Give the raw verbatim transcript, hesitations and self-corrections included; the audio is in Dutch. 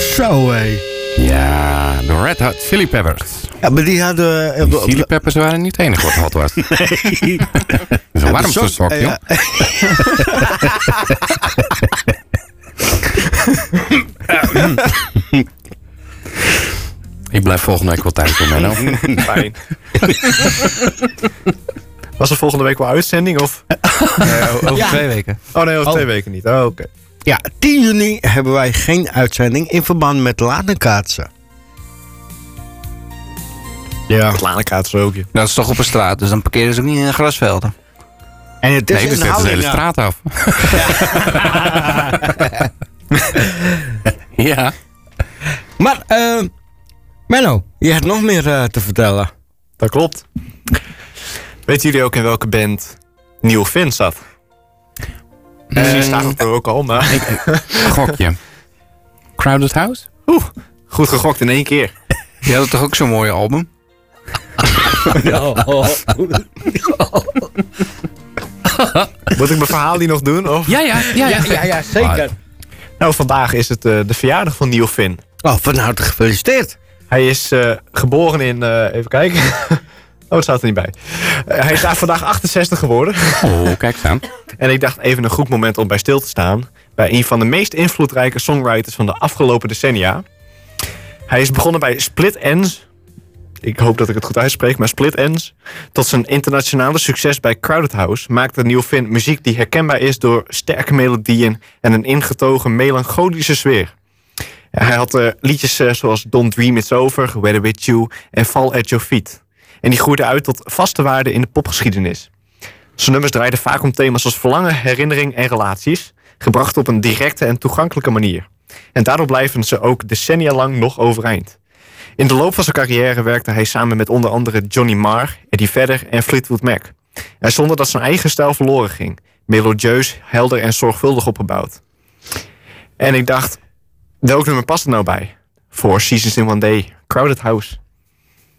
Zo, hé. Ja, de Red Hot Chili Peppers. Ja, maar die hadden... Uh, Die Chili Peppers waren niet het enige wat hot was. Nee. Dat is een warmste sok, joh. Ja. Ik blijf volgende week wel thuis voor Menno. Fijn. Was er volgende week wel uitzending? Of? Nee, over Ja. twee weken. Oh nee, over Oh. twee weken niet. Oh, oké. Ja, tien juni hebben wij geen uitzending in verband met ladenkaatsen. Ja. Het Lanekaartse ook. Dat is toch op een straat, dus dan parkeren ze ook niet in grasvelden. En het is Nee, dus een zetten de hele houding, straat af. Ja. Maar, eh Menno, je hebt nog meer uh, te vertellen. Dat klopt. Weten jullie ook in welke band Neil Finn zat? Misschien staat het er ook al, maar... Gokje. Crowded House? Oeh, goed gegokt in één keer. Die hadden toch ook zo'n mooi album? Moet ik mijn verhaal die nog doen? Of? Ja, ja, ja. Ja, ja, ja, zeker. Nou, vandaag is het uh, de verjaardag van Neil Finn. Oh, van harte gefeliciteerd. Hij is uh, geboren in... Uh, even kijken. Oh, het staat er niet bij. Uh, hij is daar vandaag achtenzestig geworden. Oh, kijk eens aan. En ik dacht even een goed moment om bij stil te staan. Bij een van de meest invloedrijke songwriters van de afgelopen decennia. Hij is begonnen bij Split Enz. Ik hoop dat ik het goed uitspreek, maar Split Enz. Tot zijn internationale succes bij Crowded House maakte Neil Finn muziek die herkenbaar is door sterke melodieën en een ingetogen melancholische sfeer. Hij had uh, liedjes uh, zoals Don't Dream It's Over, Weather With You en Fall At Your Feet. En die groeiden uit tot vaste waarden in de popgeschiedenis. Zijn nummers draaiden vaak om thema's als verlangen, herinnering en relaties, gebracht op een directe en toegankelijke manier. En daardoor blijven ze ook decennia lang nog overeind. In de loop van zijn carrière werkte hij samen met onder andere Johnny Marr, Eddie Vedder en Fleetwood Mac. En zonder dat zijn eigen stijl verloren ging. Melodieus, helder en zorgvuldig opgebouwd. En ik dacht, welk nummer past er nou bij? Four Seasons in One Day, Crowded House.